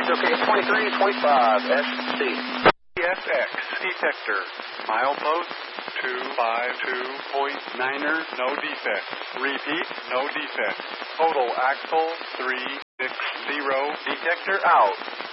Right, okay, 2325 SC. CSX detector. Milepost 252.9er, no defect. Repeat, no defect. Total axle 360. Detector out.